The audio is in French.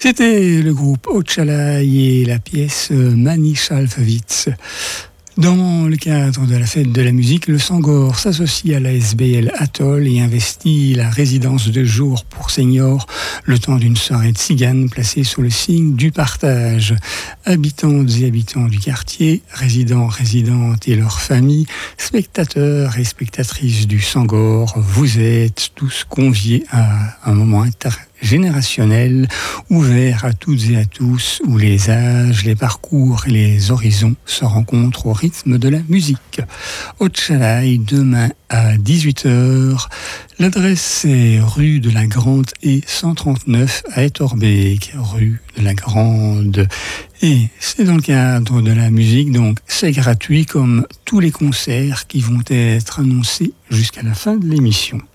C'était le groupe Otchalay et la pièce Mani Shalfovitz. Dans le cadre de la fête de la musique, le Sangor s'associe à la SBL Atoll et investit la résidence de jour pour seniors le temps d'une soirée de tzigane placée sous le signe du partage. Habitantes et habitants du quartier, résidentes et leurs familles, spectateurs et spectatrices du Sangor, vous êtes tous conviés à un moment intergénérationnel, ouvert à toutes et à tous, où les âges, les parcours et les horizons se rencontrent au rythme de la musique. Otchalay, demain à 18h. L'adresse est rue de la Grande et 139 à Etterbeek, rue de la Grande. Et c'est dans le cadre de la musique, donc c'est gratuit comme tous les concerts qui vont être annoncés jusqu'à la fin de l'émission.